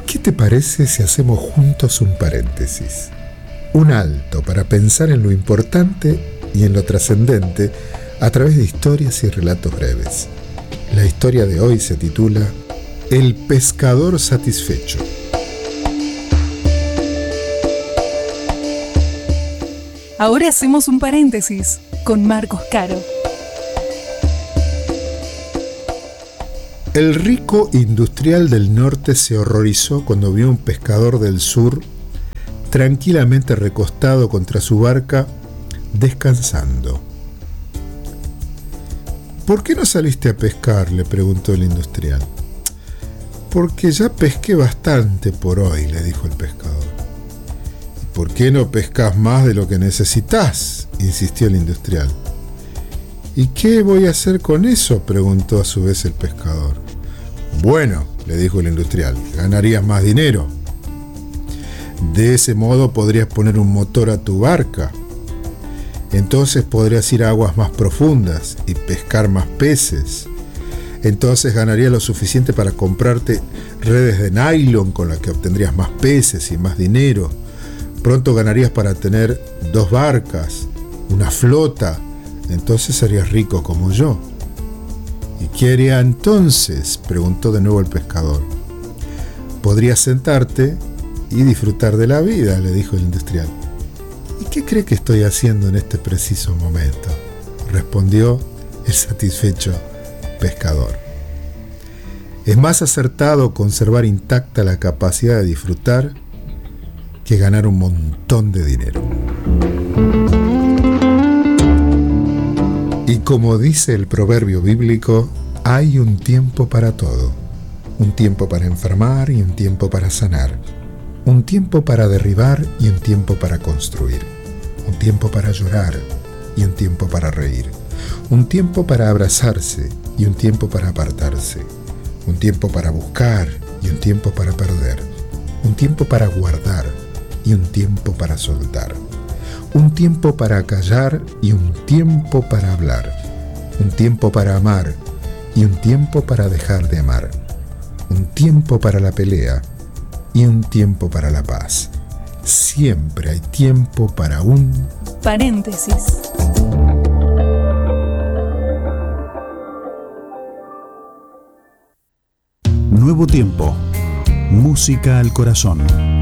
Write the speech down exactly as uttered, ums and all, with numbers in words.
¿Qué te parece si hacemos juntos un paréntesis? Un alto para pensar en lo importante y en lo trascendente a través de historias y relatos breves. La historia de hoy se titula El pescador satisfecho. Ahora hacemos un paréntesis con Marcos Caro. El rico industrial del norte se horrorizó cuando vio a un pescador del sur tranquilamente recostado contra su barca, descansando. ¿Por qué no saliste a pescar?, le preguntó el industrial. Porque ya pesqué bastante por hoy, le dijo el pescador. ¿Y por qué no pescas más de lo que necesitas?, insistió el industrial. ¿Y qué voy a hacer con eso?, preguntó a su vez el pescador. Bueno, le dijo el industrial, ganarías más dinero. De ese modo podrías poner un motor a tu barca. Entonces podrías ir a aguas más profundas y pescar más peces. Entonces ganarías lo suficiente para comprarte redes de nylon con las que obtendrías más peces y más dinero. Pronto ganarías para tener dos barcas, una flota. Entonces serías rico como yo. ¿Y qué haría entonces?, preguntó de nuevo el pescador. Podrías sentarte y disfrutar de la vida, le dijo el industrial. ¿Y qué cree que estoy haciendo en este preciso momento?, respondió el satisfecho pescador. Es más acertado conservar intacta la capacidad de disfrutar que ganar un montón de dinero. Y como dice el proverbio bíblico, hay un tiempo para todo. Un tiempo para enfermar y un tiempo para sanar. Un tiempo para derribar y un tiempo para construir. Un tiempo para llorar y un tiempo para reír. Un tiempo para abrazarse y un tiempo para apartarse. Un tiempo para buscar y un tiempo para perder. Un tiempo para guardar y un tiempo para soltar. Un tiempo para callar y un tiempo para hablar. Un tiempo para amar y un tiempo para dejar de amar. Un tiempo para la pelea y un tiempo para la paz. Siempre hay tiempo para un paréntesis. Nuevo tiempo. Música al corazón.